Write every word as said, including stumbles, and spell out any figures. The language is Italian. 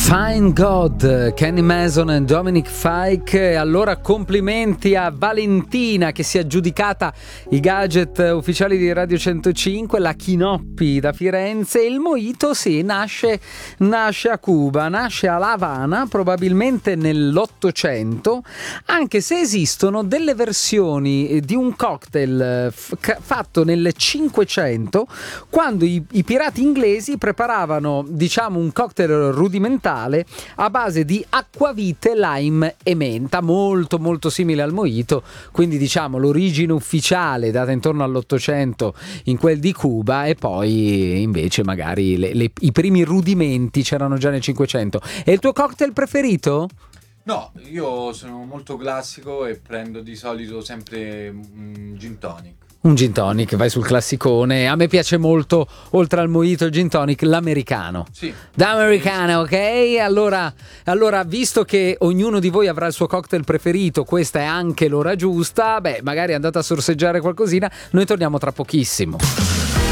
Fine God, Kenny Mason e Dominic Fike. Allora complimenti a Valentina che si è aggiudicata i gadget ufficiali di Radio centocinque, la Chinoppi da Firenze. Il mojito sì, nasce, nasce a Cuba, nasce a La Habana, probabilmente nell'Ottocento, anche se esistono delle versioni di un cocktail f- fatto nel Cinquecento, quando i, i pirati inglesi preparavano, diciamo, un cocktail rudimentale a base di acquavite, lime e menta, molto molto simile al mojito. Quindi diciamo l'origine ufficiale data intorno all'Ottocento in quel di Cuba, e poi invece magari le, le, i primi rudimenti c'erano già nel Cinquecento. E il tuo cocktail preferito? No, io sono molto classico e prendo di solito sempre un gin tonic. Un gin tonic, vai sul classicone. A me piace molto, oltre al mojito e il gin tonic, l'americano. Sì. Da americano, ok? Allora, allora, visto che ognuno di voi avrà il suo cocktail preferito, questa è anche l'ora giusta, beh, magari andate a sorseggiare qualcosina, noi torniamo tra pochissimo.